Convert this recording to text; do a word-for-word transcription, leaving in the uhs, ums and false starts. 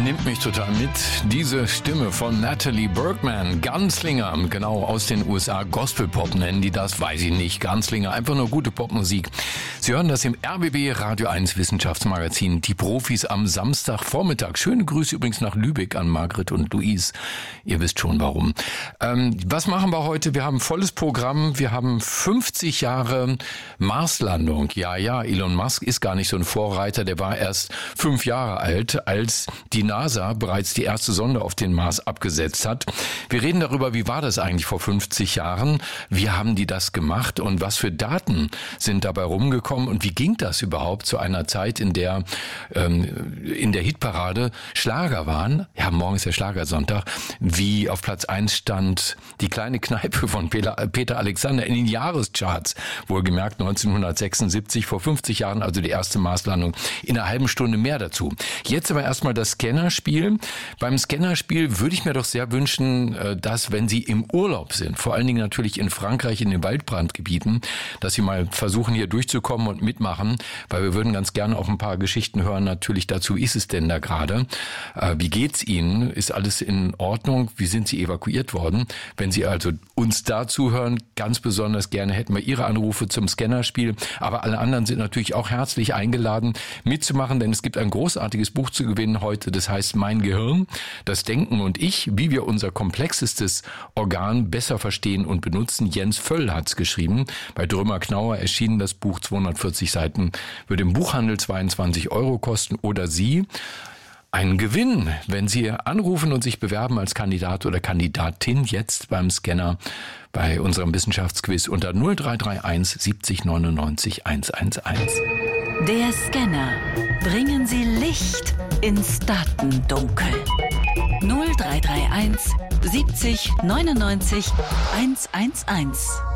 Nimmt mich total mit. Diese Stimme von Natalie Bergman, Gunslinger, genau aus den U S A. Gospel-Pop nennen die das, weiß ich nicht. Gunslinger, einfach nur gute Popmusik. Sie hören das im R B B Radio eins Wissenschaftsmagazin. Die Profis am Samstagvormittag. Schöne Grüße übrigens nach Lübeck an Margret und Luis. Ihr wisst schon warum. Ähm, was machen wir heute? Wir haben ein volles Programm. Wir haben fünfzig Jahre Marslandung. Ja, ja, Elon Musk ist gar nicht so ein Vorreiter. Der war erst fünf Jahre alt, als die NASA bereits die erste Sonde auf den Mars abgesetzt hat. Wir reden darüber, wie war das eigentlich vor fünfzig Jahren? Wie haben die das gemacht und was für Daten sind dabei rumgekommen und wie ging das überhaupt zu einer Zeit, in der ähm, in der Hitparade Schlager waren? Ja, morgen ist der Schlagersonntag. Wie auf Platz eins stand die kleine Kneipe von Peter Alexander in den Jahrescharts. Wohlgemerkt neunzehnhundertsechsundsiebzig, vor fünfzig Jahren, also die erste Marslandung. In einer halben Stunde mehr dazu. Jetzt aber erstmal das Scannerspiel. Beim Scannerspiel würde ich mir doch sehr wünschen, dass, wenn Sie im Urlaub sind, vor allen Dingen natürlich in Frankreich in den Waldbrandgebieten, dass Sie mal versuchen, hier durchzukommen und mitmachen, weil wir würden ganz gerne auch ein paar Geschichten hören, natürlich dazu, wie ist es denn da gerade? Wie geht's Ihnen? Ist alles in Ordnung? Wie sind Sie evakuiert worden? Wenn Sie also uns dazu hören, ganz besonders gerne hätten wir Ihre Anrufe zum Scannerspiel, aber alle anderen sind natürlich auch herzlich eingeladen, mitzumachen, denn es gibt ein großartiges Buch zu gewinnen heute, das heißt Mein Gehirn, das Denken und ich, wie wir unser komplexestes Organ besser verstehen und benutzen. Jens Völl hat's geschrieben, bei Drömer-Knauer erschienen das Buch, zweihundertvierzig Seiten, würde im Buchhandel zweiundzwanzig Euro kosten oder Sie einen Gewinn, wenn Sie anrufen und sich bewerben als Kandidat oder Kandidatin jetzt beim Scanner bei unserem Wissenschaftsquiz unter null drei drei eins siebzig neunundneunzig hundertelf. Der Scanner. Bringen Sie Licht ins Datendunkel. null drei drei eins siebzig neunundneunzig hundertelf.